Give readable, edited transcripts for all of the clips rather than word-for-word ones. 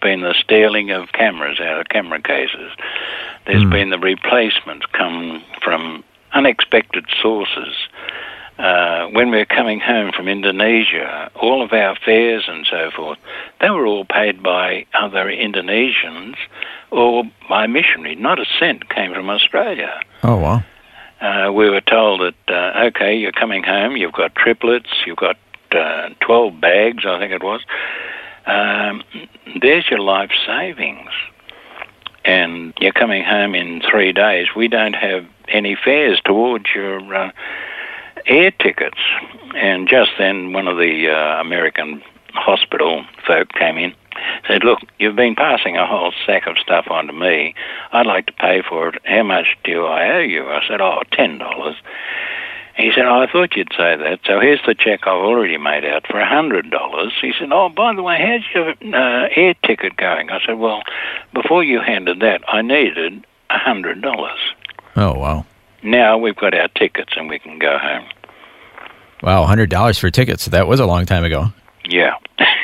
been the stealing of cameras out of camera cases. There's been the replacements come from unexpected sources. When we were coming home from Indonesia, all of our fares and so forth, they were all paid by other Indonesians or by missionaries. Not a cent came from Australia. Oh, wow. We were told that, okay, you're coming home, you've got triplets, you've got 12 bags, I think it was. There's your life savings. And you're coming home in 3 days. We don't have any fares towards your air tickets. And just then one of the American hospital folk came in, said, look, you've been passing a whole sack of stuff on to me. I'd like to pay for it. How much do I owe you? I said, $10. He said, I thought you'd say that. So here's the check I've already made out for $100. He said, by the way, how's your air ticket going? I said, well, before you handed that, I needed $100. Oh, wow. Now we've got our tickets and we can go home. Wow, $100 for tickets. That was a long time ago. Yeah.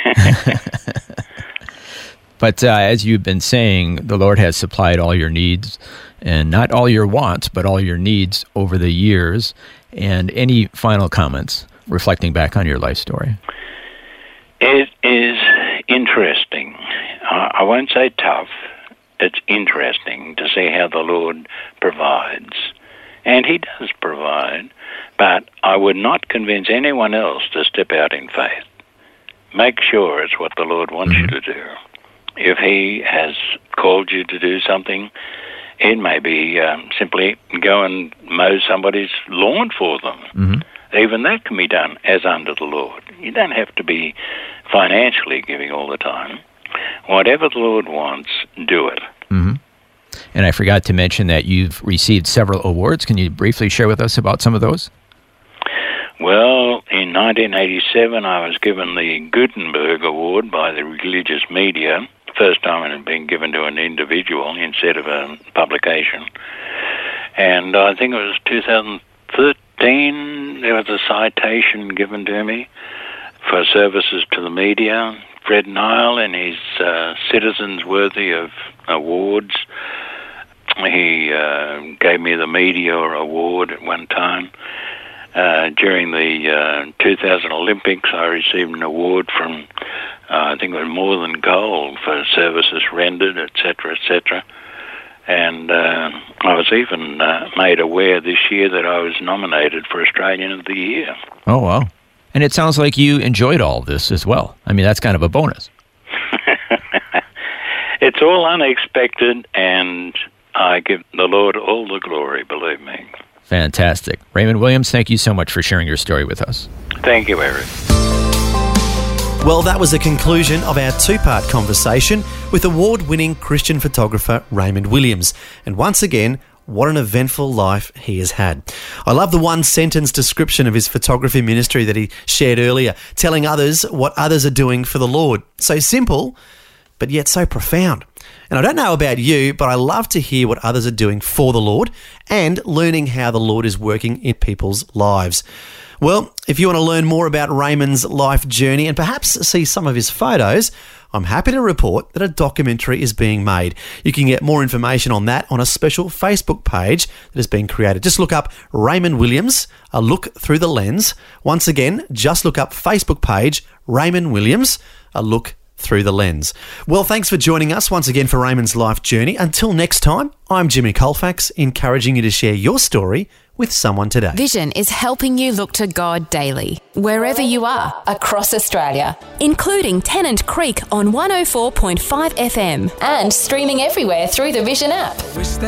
But as you've been saying, the Lord has supplied all your needs, and not all your wants, but all your needs over the years. And any final comments reflecting back on your life story? It is interesting. I won't say tough. It's interesting to see how the Lord provides. And he does provide. But I would not convince anyone else to step out in faith. Make sure it's what the Lord wants you to do. If he has called you to do something, it may be simply go and mow somebody's lawn for them. Even that can be done as under the Lord. You don't have to be financially giving all the time. Whatever the Lord wants, do it. And I forgot to mention that you've received several awards. Can you briefly share with us about some of those? Well, in 1987, I was given the Gutenberg Award by the religious media. First time it had been given to an individual instead of a publication. And I think it was 2013, there was a citation given to me for services to the media. Fred Nile and his Citizens Worthy of Awards. He gave me the Media Award at one time. During the 2000 Olympics, I received an award from, I think it was More Than Gold for services rendered, etc., etc. And I was even made aware this year that I was nominated for Australian of the Year. Oh, wow. And it sounds like you enjoyed all this as well. I mean, that's kind of a bonus. It's all unexpected, and I give the Lord all the glory, believe me. Fantastic. Raymond Williams, thank you so much for sharing your story with us. Thank you, Eric. Well, that was the conclusion of our two-part conversation with award-winning Christian photographer Raymond Williams. And once again, what an eventful life he has had. I love the one-sentence description of his photography ministry that he shared earlier, telling others what others are doing for the Lord. So simple, but yet so profound. And I don't know about you, but I love to hear what others are doing for the Lord and learning how the Lord is working in people's lives. Well, if you want to learn more about Raymond's life journey and perhaps see some of his photos, I'm happy to report that a documentary is being made. You can get more information on that on a special Facebook page that has been created. Just look up Raymond Williams, A Look Through the Lens. Once again, just look up Facebook page Raymond Williams, A Look Through the Lens. Well, thanks for joining us once again for Raymond's life journey. Until next time, I'm Jimmy Colfax, encouraging you to share your story with someone today. Vision is helping you look to God daily, wherever you are across Australia, including Tennant Creek on 104.5 FM and streaming everywhere through the Vision app.